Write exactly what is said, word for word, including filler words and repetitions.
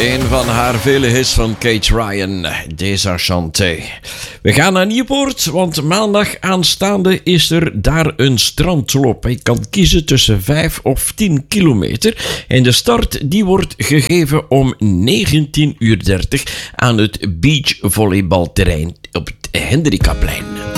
Een van haar vele hits van Kate Ryan, Désenchanté. We gaan naar Nieuwpoort, want maandag aanstaande is er daar een strandloop. Je kan kiezen tussen vijf of tien kilometer. En de start die wordt gegeven om negentien uur dertig aan het beachvolleybalterrein op het Hendrikaplein.